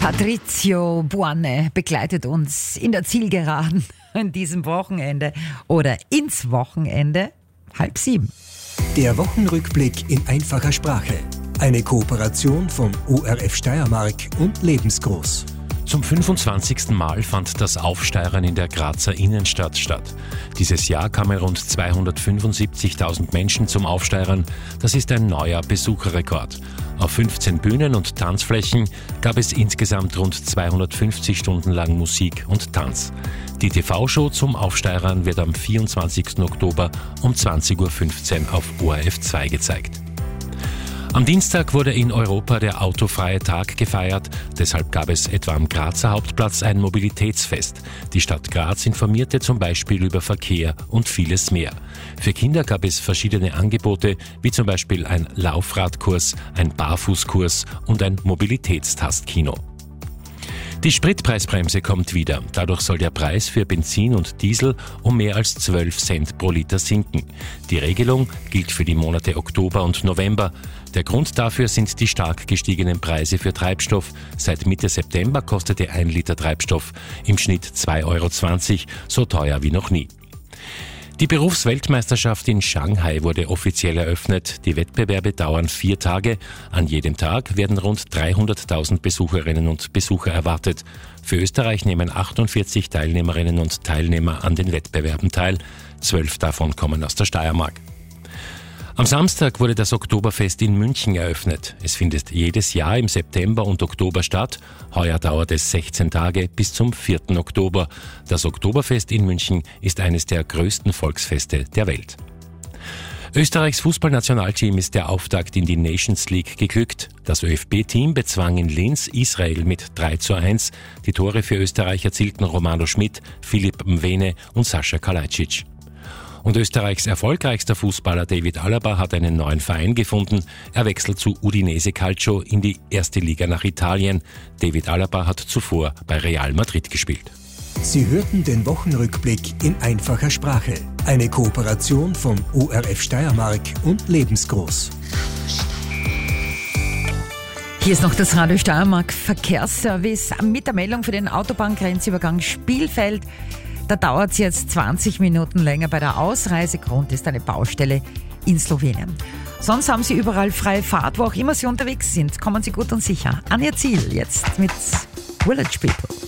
Patrizio Buanne begleitet uns in der Zielgeraden an diesem Wochenende oder ins Wochenende 6:30. Der Wochenrückblick in einfacher Sprache. Eine Kooperation von ORF Steiermark und Lebensgroß. Zum 25. Mal fand das Aufsteigern in der Grazer Innenstadt statt. Dieses Jahr kamen rund 275.000 Menschen zum Aufsteigern. Das ist ein neuer Besucherrekord. Auf 15 Bühnen und Tanzflächen gab es insgesamt rund 250 Stunden lang Musik und Tanz. Die TV-Show zum Aufsteigern wird am 24. Oktober um 20.15 Uhr auf ORF 2 gezeigt. Am Dienstag wurde in Europa der autofreie Tag gefeiert. Deshalb gab es etwa am Grazer Hauptplatz ein Mobilitätsfest. Die Stadt Graz informierte zum Beispiel über Verkehr und vieles mehr. Für Kinder gab es verschiedene Angebote, wie zum Beispiel ein Laufradkurs, ein Barfußkurs und ein Mobilitätstastkino. Die Spritpreisbremse kommt wieder. Dadurch soll der Preis für Benzin und Diesel um mehr als 12 Cent pro Liter sinken. Die Regelung gilt für die Monate Oktober und November. Der Grund dafür sind die stark gestiegenen Preise für Treibstoff. Seit Mitte September kostete 1 Liter Treibstoff im Schnitt 2,20 €, so teuer wie noch nie. Die Berufsweltmeisterschaft in Shanghai wurde offiziell eröffnet. Die Wettbewerbe dauern 4 Tage. An jedem Tag werden rund 300.000 Besucherinnen und Besucher erwartet. Für Österreich nehmen 48 Teilnehmerinnen und Teilnehmer an den Wettbewerben teil. 12 davon kommen aus der Steiermark. Am Samstag wurde das Oktoberfest in München eröffnet. Es findet jedes Jahr im September und Oktober statt. Heuer dauert es 16 Tage bis zum 4. Oktober. Das Oktoberfest in München ist eines der größten Volksfeste der Welt. Österreichs Fußballnationalteam ist der Auftakt in die Nations League geglückt. Das ÖFB-Team bezwang in Linz Israel mit 3:1. Die Tore für Österreich erzielten Romano Schmidt, Filip Mwene und Sascha Kalajdzic. Und Österreichs erfolgreichster Fußballer David Alaba hat einen neuen Verein gefunden. Er wechselt zu Udinese Calcio in die erste Liga nach Italien. David Alaba hat zuvor bei Real Madrid gespielt. Sie hörten den Wochenrückblick in einfacher Sprache. Eine Kooperation von ORF Steiermark und Lebensgroß. Hier ist noch das Radio Steiermark Verkehrsservice mit der Meldung für den Autobahngrenzübergang Spielfeld. Da dauert es jetzt 20 Minuten länger bei der Ausreise. Grund ist eine Baustelle in Slowenien. Sonst haben Sie überall freie Fahrt, wo auch immer Sie unterwegs sind. Kommen Sie gut und sicher an Ihr Ziel. Jetzt mit Village People.